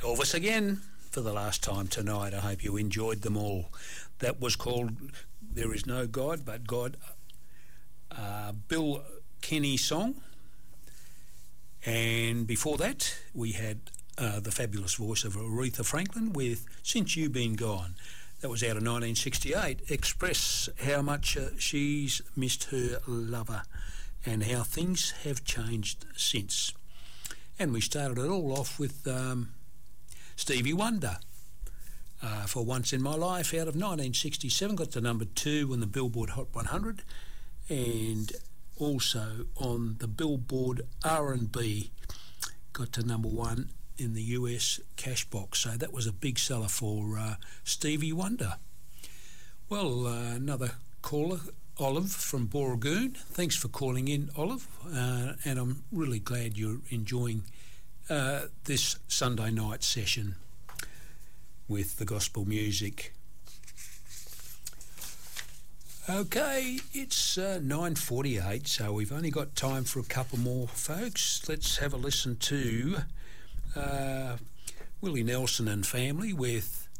Elvis again for the last time tonight. I hope you enjoyed them all. That was called There Is No God But God, Bill Kenny song. And before that, we had the fabulous voice of Aretha Franklin with Since You've Been Gone. That was out of 1968. Express how much she's missed her lover and how things have changed since. And we started it all off with Stevie Wonder. For Once in My Life out of 1967, got to number 2 on the Billboard Hot 100 and also on the Billboard R&B, got to number 1 in the US cash box. So that was a big seller for Stevie Wonder. Well, another caller, Olive from Booragoon. Thanks for calling in, Olive, and I'm really glad you're enjoying this Sunday night session with the gospel music. Okay, it's 9:48, so we've only got time for a couple more folks. Let's have a listen to Willie Nelson and Family with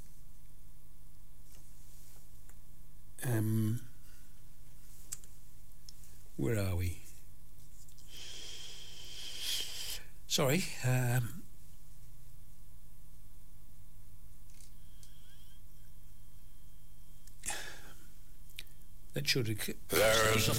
where are we? Sorry, that should have... There is a